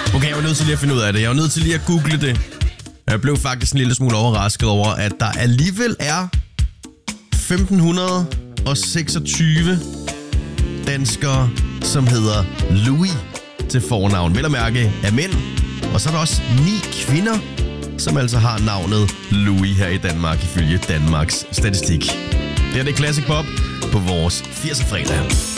Okay, jeg var nødt til lige at finde ud af det. Jeg var nødt til lige at google det. Jeg blev faktisk en lille smule overrasket over, at der alligevel er 1526 danskere, som hedder Louis til fornavn. Vel at mærke af mænd. Og så er der også 9 kvinder, som altså har navnet Louis her i Danmark, ifølge Danmarks Statistik. Det er Classic Pop på vores 80'er fredag.